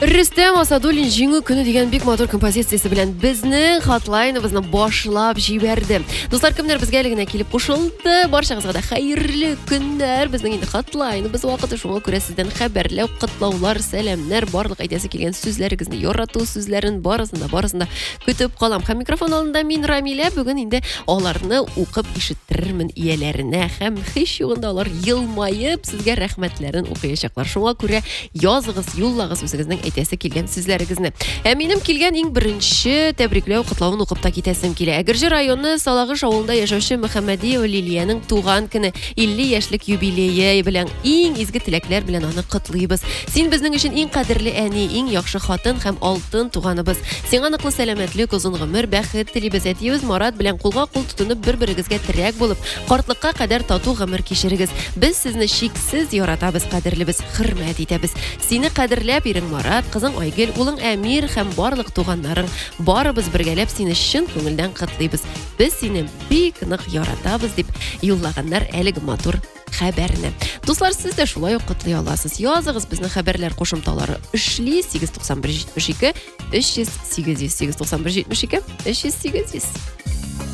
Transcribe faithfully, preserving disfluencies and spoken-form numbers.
Рөстәм Асадуллин җиңү көне дигән бик матур композициясе белән безнең хатлайныбызны башлап җибәрде. Дуслар, кемнәр безгә әле генә килеп кушылды, барчагызга да хәерле көннәр. Безнең инде хатлайныбыз вакыты, шуңа күрә сездән хәбәрләү, котлаулар, сәламнәр, барлык әйтәсе килгән сүзләрегезне, ярату сүзләрен барысын да барысын да көтеп калам. Һәм микрофон алдында мин Рамилә, бүген инде аларны укып ишеттерермен ияләренә һәм һич югында алар елмаеп сезгә рәхмәтләрен укыячаклар. Шуңа күрә языгыз, юллагыз үзегезнең әйтәсе килгән сүзләрегезне. Ә минем килгән иң беренче тәбрикләү котлавын укып та китәсем килә. Әгерҗе районы Салагыш авылында яшәүче Мөхәммәдиева Лилиянең туган көне, илле яшьлек юбилее белән иң изге теләкләр белән аны котлыйбыз. Син безнең өчен иң кадерле әни, иң яхшы хатын һәм алтын туганыбыз. Сиңа ныклы сәламәтлек, озын гомер, бәхет телибез. Әтиебез Марат белән кулга кул тотынып бер-берегезгә терәк булып, картлыкка кадәр тату гомер кичерегез. Без сезне чиксез яратабыз, кадерлебез, хөрмәт итәбез. Сине кадерләп ирең Марат, кызың Айгөл, улың Әмир һәм барлык туганнарың, барыбыз бергәләп сине чын күңелдән котлыйбыз. Без сине бик нык яратабыз дип юллаганнар әлеге матур хәбәрне. Дуслар, сез дә шулай ук котлый аласыз. Языгыз безнең хәбәрләр кушымталары эшли сигез туксан бер җитмеш ике өч йөз сигез йөз сигез туксан бер җитмеш ике өч йөз сигез йөз.